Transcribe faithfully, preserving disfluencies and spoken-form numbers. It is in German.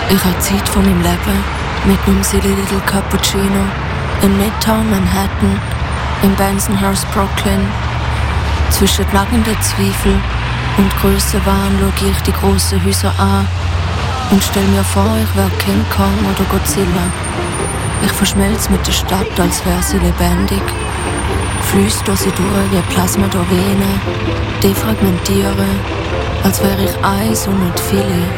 Ich habe Zeit von meinem Leben mit meinem Silly Little Cappuccino in Midtown Manhattan, in Bensonhurst, Brooklyn. Zwischen nagenden Zweifel und Grössenwahn schaue ich die grossen Häuser an und stell mir vor, ich wär King Kong oder Godzilla. Ich verschmelze mit der Stadt, als wär sie lebendig. Fließt durch sie durch wie Plasma durch Venen, defragmentiere, als wär ich eins und nicht viele.